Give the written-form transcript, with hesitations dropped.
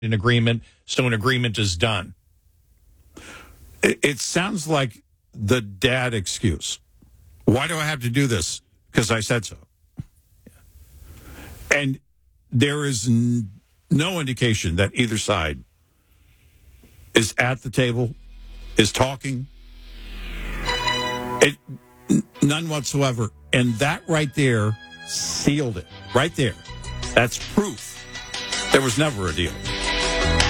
an agreement, so an agreement is done. It sounds like the dad excuse. Why do I have to do this? Because I said so. And there is no indication that either side is at the table, is talking. None whatsoever. And that right there sealed it. Right there. That's proof there was never a deal.